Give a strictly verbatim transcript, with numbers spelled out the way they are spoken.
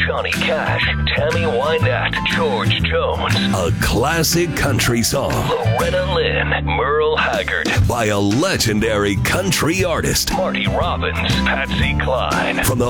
Johnny Cash, Tammy Wynette, George Jones. A classic country song. Loretta Lynn, Merle Haggard. By a legendary country artist. Marty Robbins, Patsy Cline. From the